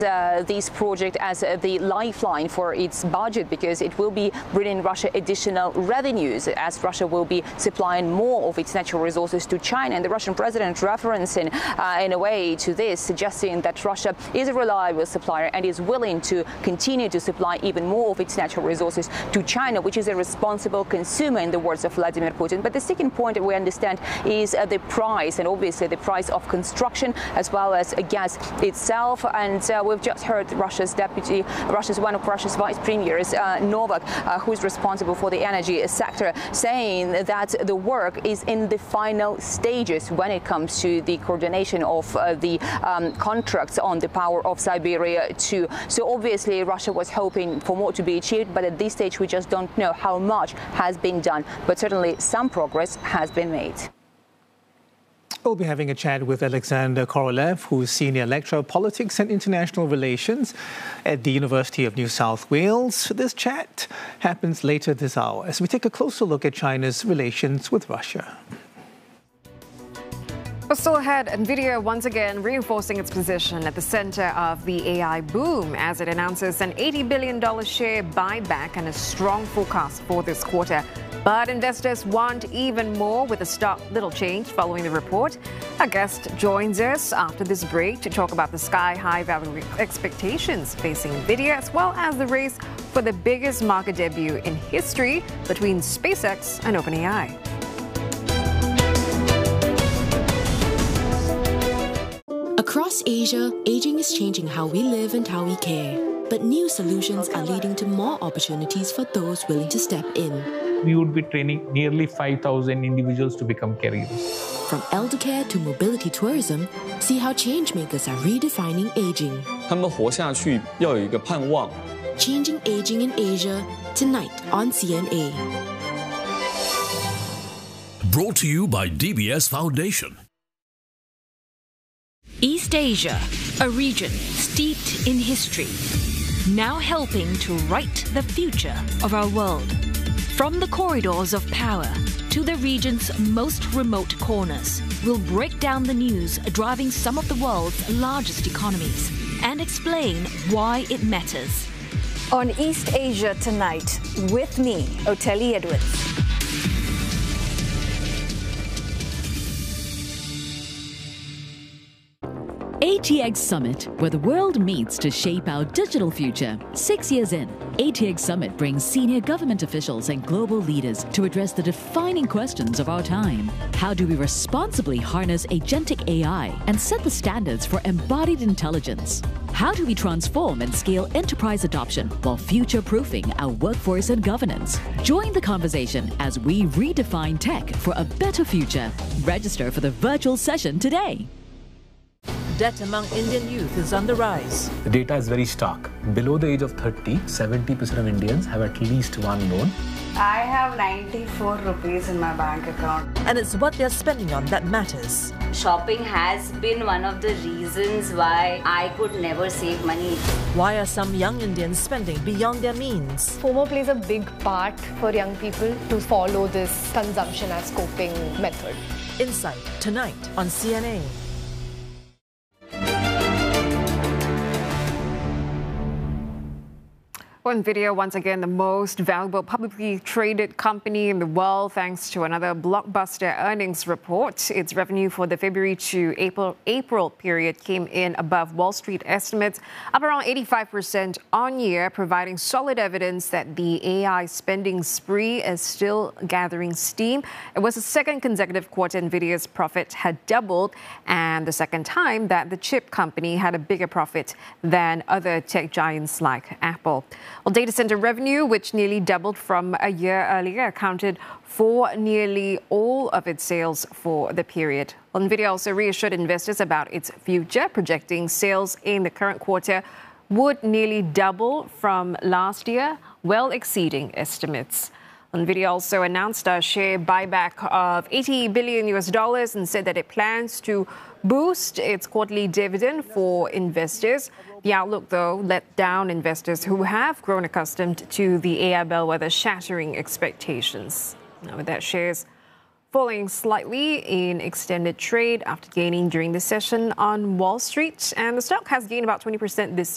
This project as the lifeline for its budget, because it will be bringing Russia additional revenues as Russia will be supplying more of its natural resources to China. And the Russian president referencing in a way to this, suggesting that Russia is a reliable supplier and is willing to continue to supply even more of its natural resources to China, which is a responsible consumer in the words of Vladimir Putin. But the second point that we understand is the price, and obviously the price of construction as well as gas itself. And we've just heard Russia's one of Russia's vice premiers, Novak, who is responsible for the energy sector, saying that the work is in the final stages when it comes to the coordination of the contracts on the power of Siberia 2. So obviously Russia was hoping for more to be achieved, but at this stage we just don't know how much has been done. But certainly some progress has been made. We'll be having a chat with Alexander Korolev, who's Senior Lecturer of Politics and International Relations at the University of New South Wales. This chat happens later this hour as we take a closer look at China's relations with Russia. But still ahead, NVIDIA once again reinforcing its position at the center of the AI boom as it announces an $80 billion share buyback and a strong forecast for this quarter. But investors want even more, with the stock little change following the report. Our guest joins us after this break to talk about the sky-high value expectations facing NVIDIA, as well as the race for the biggest market debut in history between SpaceX and OpenAI. Across Asia, aging is changing how we live and how we care. But new solutions are leading to more opportunities for those willing to step in. We would be training nearly 5,000 individuals to become caregivers. From elder care to mobility tourism, see how changemakers are redefining aging. 他们活下去要有一个盼望。 Changing Aging in Asia, tonight on CNA. Brought to you by DBS Foundation. East Asia, a region steeped in history, now helping to write the future of our world. From the corridors of power to the region's most remote corners, we'll break down the news driving some of the world's largest economies and explain why it matters. On East Asia Tonight, with me, Oteli Edwards. ATX Summit, where the world meets to shape our digital future. 6 years in, ATX Summit brings senior government officials and global leaders to address the defining questions of our time. How do we responsibly harness agentic AI and set the standards for embodied intelligence? How do we transform and scale enterprise adoption while future-proofing our workforce and governance? Join the conversation as we redefine tech for a better future. Register for the virtual session today. Debt among Indian youth is on the rise. The data is very stark. Below the age of 30, 70% of Indians have at least one loan. I have 94 rupees in my bank account. And it's what they're spending on that matters. Shopping has been one of the reasons why I could never save money. Why are some young Indians spending beyond their means? FOMO plays a big part for young people to follow this consumption as coping method. Insight tonight on CNA. Well, NVIDIA, once again, the most valuable publicly traded company in the world, thanks to another blockbuster earnings report. Its revenue for the February to April period came in above Wall Street estimates, up around 85% on year, providing solid evidence that the AI spending spree is still gathering steam. It was the second consecutive quarter NVIDIA's profit had doubled, and the second time that the chip company had a bigger profit than other tech giants like Apple. Well, data center revenue, which nearly doubled from a year earlier, accounted for nearly all of its sales for the period. Well, NVIDIA also reassured investors about its future, projecting sales in the current quarter would nearly double from last year, well exceeding estimates. NVIDIA also announced a share buyback of $80 billion and said that it plans to boost its quarterly dividend for investors. The outlook, though, let down investors who have grown accustomed to the AI bellwether shattering expectations. Now, with that, shares falling slightly in extended trade after gaining during the session on Wall Street, and the stock has gained about 20% this